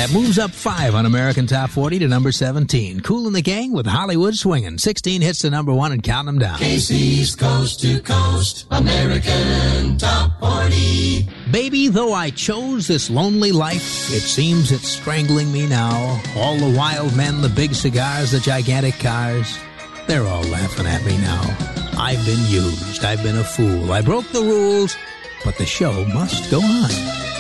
That moves up 5 on American Top 40 to number 17. Kool and the Gang with Hollywood Swingin'. 16 hits to number 1 and counting them down. Casey's Coast to Coast, American Top 40. Baby, though I chose this lonely life, it seems it's strangling me now. All the wild men, the big cigars, the gigantic cars, they're all laughing at me now. I've been used, I've been a fool, I broke the rules, but the show must go on.